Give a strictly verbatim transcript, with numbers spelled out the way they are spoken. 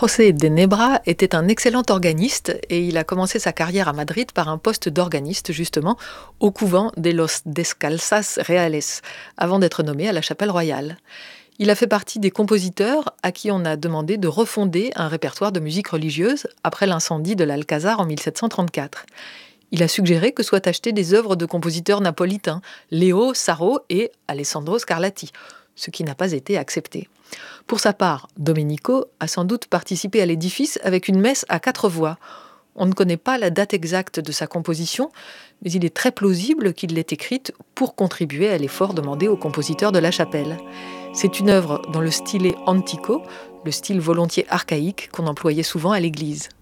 José de Nebra était un excellent organiste et il a commencé sa carrière à Madrid par un poste d'organiste justement au couvent de los Descalzas Reales avant d'être nommé à la Chapelle Royale. Il a fait partie des compositeurs à qui on a demandé de refonder un répertoire de musique religieuse après l'incendie de l'Alcazar en mille sept cent trente-quatre. Il a suggéré que soient achetées des œuvres de compositeurs napolitains, Leo Saro et Alessandro Scarlatti, ce qui n'a pas été accepté. Pour sa part, Domenico a sans doute participé à l'édifice avec une messe à quatre voix. On ne connaît pas la date exacte de sa composition, mais il est très plausible qu'il l'ait écrite pour contribuer à l'effort demandé aux compositeurs de la chapelle. C'est une œuvre dans le style antico, le style volontiers archaïque qu'on employait souvent à l'église.